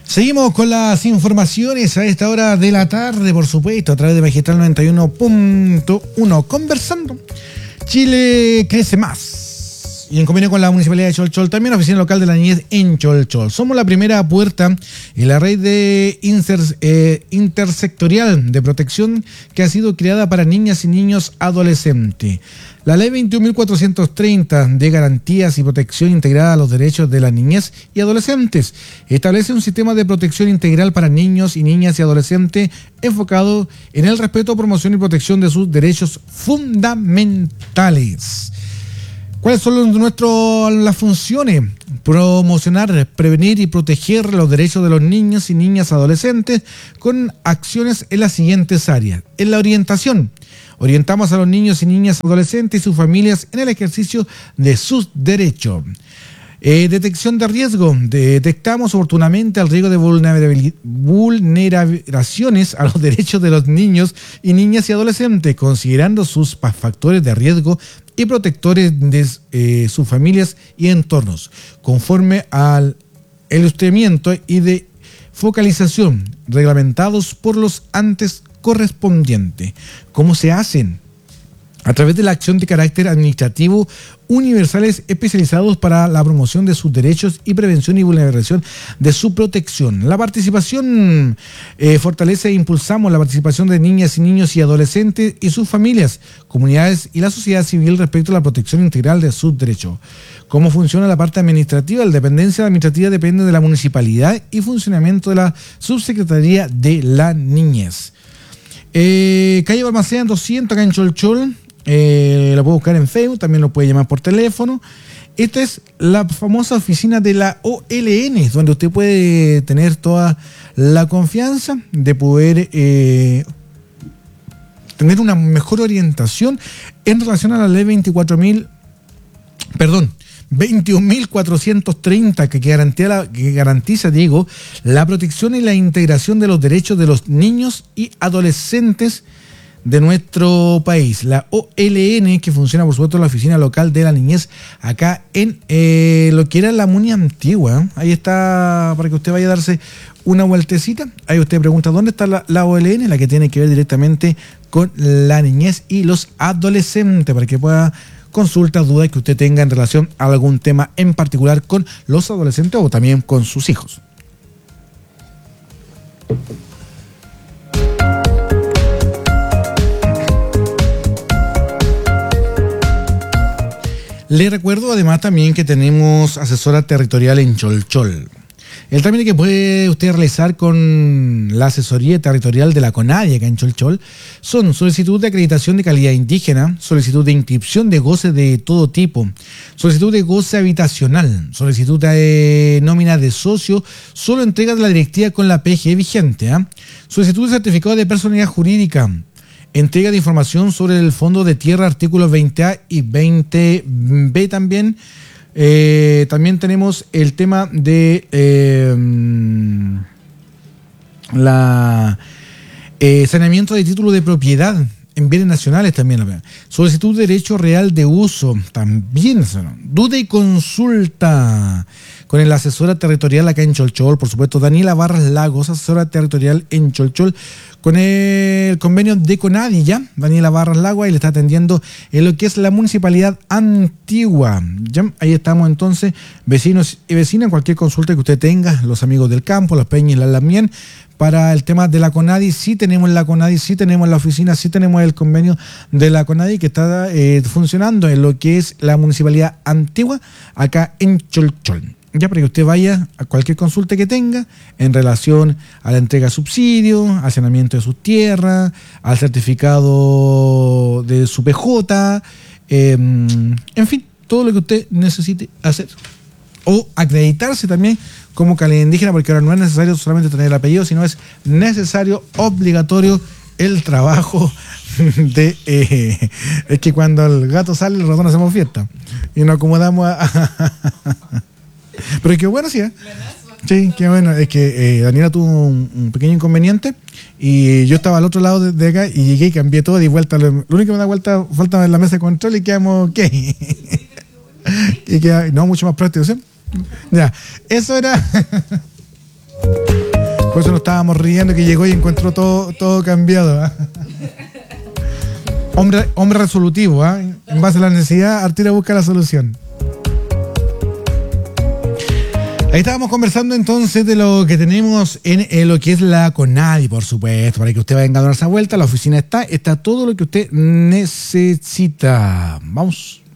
Seguimos con las informaciones a esta hora de la tarde, por supuesto, a través de Magistral 91.1. Conversando, Chile crece más. Y en convenio con la Municipalidad de Cholchol, también oficina local de la niñez en Cholchol. Somos la primera puerta en la red de intersectorial de protección que ha sido creada para niñas y niños adolescentes. La Ley 21.430 de Garantías y Protección Integrada a los Derechos de la Niñez y Adolescentes establece un sistema de protección integral para niños y niñas y adolescentes enfocado en el respeto, promoción y protección de sus derechos fundamentales. ¿Cuáles son las funciones? Promocionar, prevenir y proteger los derechos de los niños y niñas adolescentes con acciones en las siguientes áreas. En la orientación, orientamos a los niños y niñas adolescentes y sus familias en el ejercicio de sus derechos. Detección de riesgo. Detectamos oportunamente el riesgo de vulneraciones a los derechos de los niños y niñas y adolescentes, considerando sus factores de riesgo y protectores de sus familias y entornos, conforme al ilustramiento y de focalización reglamentados por los antes correspondientes. ¿Cómo se hacen? A través de la acción de carácter administrativo universales especializados para la promoción de sus derechos y prevención y vulneración de su protección. La participación fortalece e impulsamos la participación de niñas y niños y adolescentes y sus familias, comunidades y la sociedad civil respecto a la protección integral de sus derechos. ¿Cómo funciona la parte administrativa? La dependencia administrativa depende de la municipalidad y funcionamiento de la Subsecretaría de la Niñez. Calle Balmaceda 200 acá en Cholchol. Lo puede buscar en Facebook, también lo puede llamar por teléfono. Esta es la famosa oficina de la OLN, donde usted puede tener toda la confianza de poder tener una mejor orientación en relación a la ley 21.430 que garantiza la protección y la integración de los derechos de los niños y adolescentes de nuestro país. La OLN, que funciona por supuesto en la oficina local de la niñez acá en lo que era la Muni Antigua. Ahí está, para que usted vaya a darse una vueltecita. Ahí usted pregunta dónde está la OLN, la que tiene que ver directamente con la niñez y los adolescentes, para que pueda consultas, dudas que usted tenga en relación a algún tema en particular con los adolescentes o también con sus hijos. Le recuerdo además también que tenemos asesora territorial en Cholchol. El trámite que puede usted realizar con la asesoría territorial de la CONADI acá en Cholchol son solicitud de acreditación de calidad indígena, solicitud de inscripción de goce de todo tipo, solicitud de goce habitacional, solicitud de nómina de socio, solo entrega de la directiva con la PGE vigente, solicitud de certificado de personalidad jurídica, entrega de información sobre el Fondo de Tierra, artículos 20A y 20B también. También tenemos el tema de saneamiento de título de propiedad en bienes nacionales también. Solicitud de derecho real de uso también. Duda y consulta con el asesora territorial acá en Cholchol, por supuesto, Daniela Barras Lagos, asesora territorial en Cholchol, con el convenio de CONADI, ¿ya? Daniela Barras Lagos, y le está atendiendo en lo que es la Municipalidad Antigua, ¿ya? Ahí estamos entonces, vecinos y vecinas, cualquier consulta que usted tenga, los amigos del campo, los peñas y las lamien, para el tema de la CONADI, sí tenemos la CONADI, sí tenemos la oficina, sí tenemos el convenio de la CONADI que está funcionando en lo que es la Municipalidad Antigua, acá en Cholchol. Ya, para que usted vaya a cualquier consulta que tenga en relación a la entrega de subsidios, al saneamiento de sus tierras, al certificado de su PJ, en fin, todo lo que usted necesite hacer. O acreditarse también como calidad indígena, porque ahora no es necesario solamente tener el apellido, sino es necesario, obligatorio, el trabajo de... es que cuando el gato sale, el ratón hacemos fiesta. Y nos acomodamos Pero qué bueno, sí, ¿eh? Sí, qué bueno. Es que Daniela tuvo un pequeño inconveniente y yo estaba al otro lado de acá y llegué y cambié todo, di vuelta. Lo único que me da vuelta, falta en la mesa de control y quedamos, ¿qué? Y queda, no, mucho más práctico, ¿sí? Ya, eso era... Por eso nos estábamos riendo que llegó y encontró todo cambiado. ¿Eh? Hombre resolutivo, ¿eh? En base a la necesidad, Artira busca la solución. Ahí estábamos conversando entonces de lo que tenemos en lo que es la CONADI, por supuesto, para que usted venga a dar esa vuelta. La oficina está todo lo que usted necesita. Vamos.